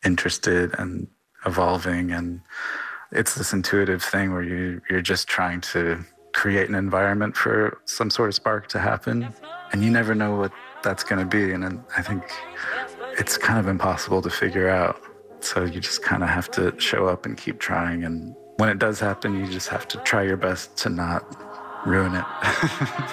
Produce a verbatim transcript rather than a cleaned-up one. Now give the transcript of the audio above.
interested and evolving. And it's this intuitive thing where you, you're just trying to create an environment for some sort of spark to happen. And you never know what that's going to be. And I think it's kind of impossible to figure out. So you just kind of have to show up and keep trying. And when it does happen, you just have to try your best to not ruin it.